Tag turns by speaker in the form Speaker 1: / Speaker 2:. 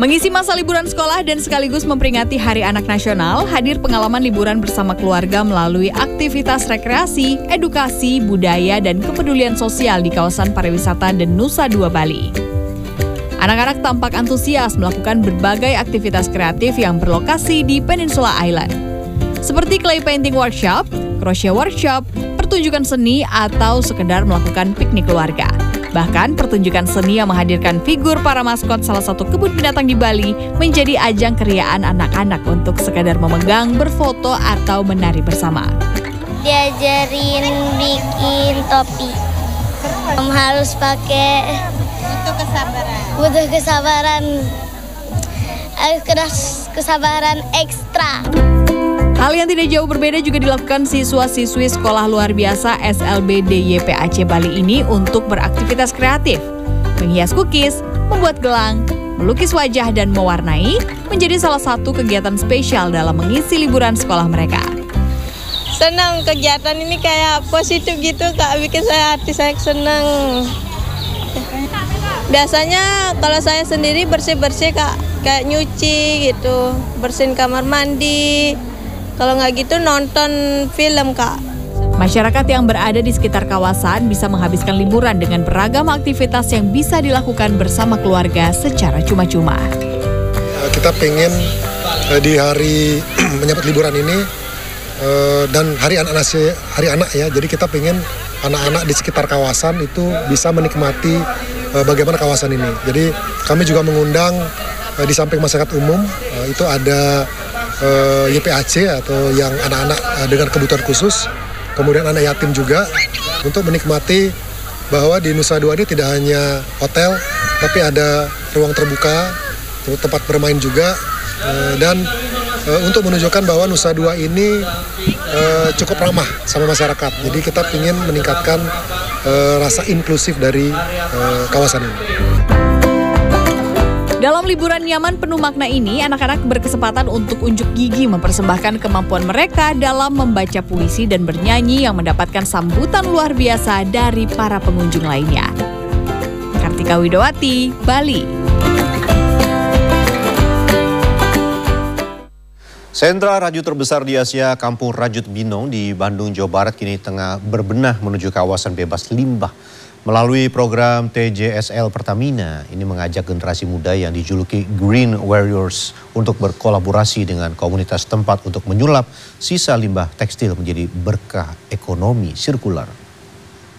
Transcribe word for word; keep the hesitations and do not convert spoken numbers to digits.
Speaker 1: Mengisi masa liburan sekolah dan sekaligus memperingati Hari Anak Nasional, hadir pengalaman liburan bersama keluarga melalui aktivitas rekreasi, edukasi, budaya, dan kepedulian sosial di kawasan pariwisata dan Nusa Dua Bali. Anak-anak tampak antusias melakukan berbagai aktivitas kreatif yang berlokasi di Peninsula Island. Seperti clay painting workshop, crochet workshop, pertunjukan seni, atau sekedar melakukan piknik keluarga. Bahkan pertunjukan seni yang menghadirkan figur para maskot salah satu kebun binatang di Bali menjadi ajang keriaan anak-anak untuk sekadar memegang, berfoto, atau menari bersama.
Speaker 2: Diajarin bikin topi. Harus pakai
Speaker 3: butuh kesabaran.
Speaker 2: Butuh kesabaran. Harus kesabaran ekstra.
Speaker 1: Hal yang tidak jauh berbeda juga dilakukan siswa-siswi Sekolah Luar Biasa S L B D Y P A C Bali ini untuk beraktivitas kreatif. Menghias cookies, membuat gelang, melukis wajah, dan mewarnai menjadi salah satu kegiatan spesial dalam mengisi liburan sekolah mereka.
Speaker 3: Senang kegiatan ini kayak positif gitu Kak, bikin saya hati saya senang. Biasanya kalau saya sendiri bersih-bersih Kak, kayak nyuci gitu, bersihin kamar mandi. Kalau nggak gitu nonton film, Kak.
Speaker 1: Masyarakat yang berada di sekitar kawasan bisa menghabiskan liburan dengan beragam aktivitas yang bisa dilakukan bersama keluarga secara cuma-cuma.
Speaker 4: Kita pengen di hari menyambut liburan ini dan hari anak hari anak ya, jadi kita pengen anak-anak di sekitar kawasan itu bisa menikmati bagaimana kawasan ini. Jadi kami juga mengundang di samping masyarakat umum itu ada Uh, Y P A C atau yang anak-anak uh, dengan kebutuhan khusus, kemudian anak yatim juga, untuk menikmati bahwa di Nusa Dua ini tidak hanya hotel, tapi ada ruang terbuka, tempat bermain juga, uh, dan uh, untuk menunjukkan bahwa Nusa Dua ini uh, cukup ramah sama masyarakat. Jadi kita ingin meningkatkan uh, rasa inklusif dari uh, kawasan ini.
Speaker 1: Dalam liburan nyaman penuh makna ini, anak-anak berkesempatan untuk unjuk gigi mempersembahkan kemampuan mereka dalam membaca puisi dan bernyanyi yang mendapatkan sambutan luar biasa dari para pengunjung lainnya. Kartika Widowati, Bali.
Speaker 5: Sentra rajut terbesar di Asia, Kampung Rajut Binong di Bandung, Jawa Barat kini tengah berbenah menuju kawasan bebas limbah. Melalui program T J S L Pertamina, ini mengajak generasi muda yang dijuluki Green Warriors untuk berkolaborasi dengan komunitas tempat untuk menyulap sisa limbah tekstil menjadi berkah ekonomi sirkular.